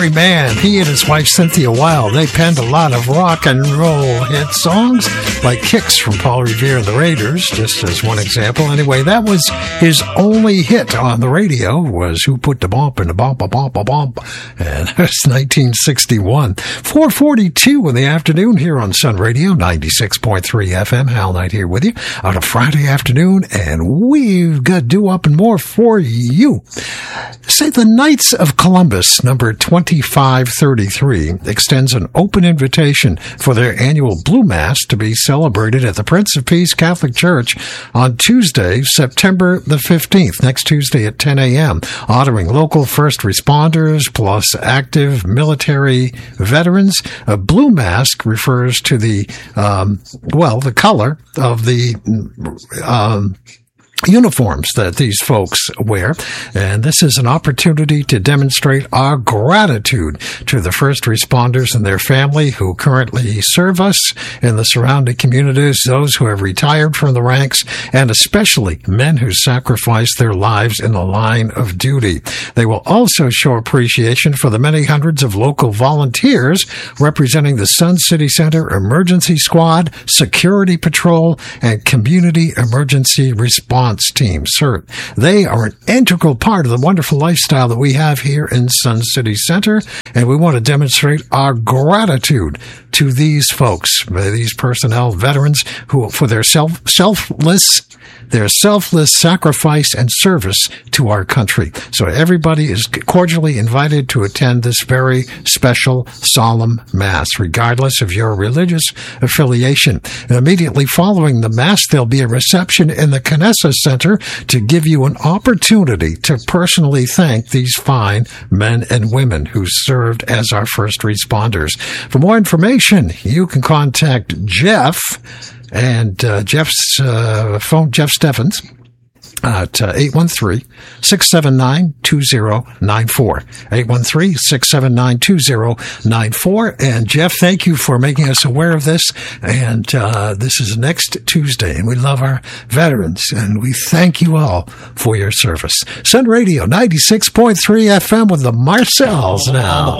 Gary Mann. He and his wife Cynthia Wilde, they penned a lot of rock and roll hit songs like Kicks from Paul Revere and the Raiders, just as one example. Anyway, that was his only hit on the radio, was Who Put the Bump in the Bump, a Bump, a Bump. And that was 1961. 4:42 in the afternoon here on Sun Radio, 96.3 FM. Hal Knight here with you on a Friday afternoon, and we've got doo-wop and more for you. Say the Knights of Columbus, number 2533, extends an open invitation for their annual Blue Mass to be celebrated at the Prince of Peace Catholic Church on Tuesday, September the 15th, next Tuesday at 10 a.m., honoring local first responders plus active military veterans. A blue mask refers to the color of the uniforms that these folks wear, and this is an opportunity to demonstrate our gratitude to the first responders and their family who currently serve us in the surrounding communities, those who have retired from the ranks, and especially men who sacrifice their lives in the line of duty. They will also show appreciation for the many hundreds of local volunteers representing the Sun City Center Emergency Squad, Security Patrol, and Community Emergency Response Team, CERT. They are an integral part of the wonderful lifestyle that we have here in Sun City Center, and we want to demonstrate our gratitude to these folks, these personnel, veterans, who for their selfless sacrifice and service to our country. So everybody is cordially invited to attend this very special, solemn Mass, regardless of your religious affiliation. And immediately following the Mass, there'll be a reception in the Canessa Center to give you an opportunity to personally thank these fine men and women who served as our first responders. For more information, you can contact Jeff and Jeff's phone, Jeff Steffens, at 813-679-2094. 813-679-2094. And Jeff, thank you for making us aware of this. And this is next Tuesday, and we love our veterans, and we thank you all for your service. Sun Radio 96.3 FM with the Marcells now.